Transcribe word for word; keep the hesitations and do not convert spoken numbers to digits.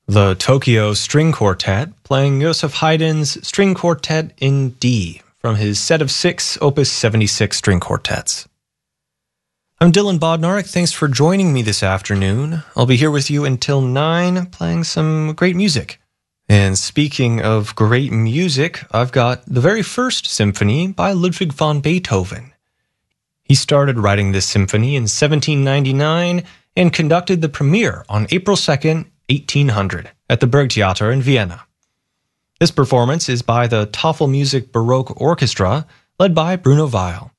The Tokyo String Quartet playing Joseph Haydn's String Quartet in D from his set of six Opus seventy-six string quartets. I'm Dylan Bodnar. Thanks for joining me this afternoon. I'll be here with you until nine playing some great music. And speaking of great music, I've got the very first symphony by Ludwig van Beethoven. He started writing this symphony in seventeen ninety-nine and conducted the premiere on April second, eighteen hundred, at the Burgtheater in Vienna. This performance is by the Tafelmusik Baroque Orchestra, led by Bruno Weil.